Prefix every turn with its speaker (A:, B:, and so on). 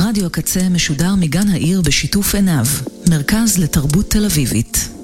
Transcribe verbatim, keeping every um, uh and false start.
A: רדיו הקצה משודר מגן העיר בשיתוף עיניו, מרכז לתרבות תל אביבית.